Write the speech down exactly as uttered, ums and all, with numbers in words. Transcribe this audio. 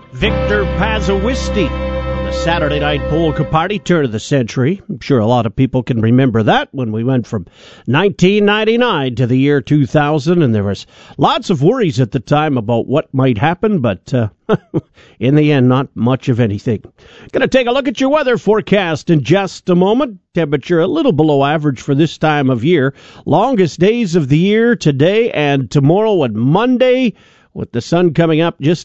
Victor Pazowiski on the Saturday Night Polka Party turn of the century. I'm sure a lot of people can remember that when we went from nineteen ninety-nine to the year two thousand, and there was lots of worries at the time about what might happen, but uh, in the end, not much of anything. Going to take a look at your weather forecast in just a moment. Temperature a little below average for this time of year. Longest days of the year today and tomorrow and Monday, with the sun coming up just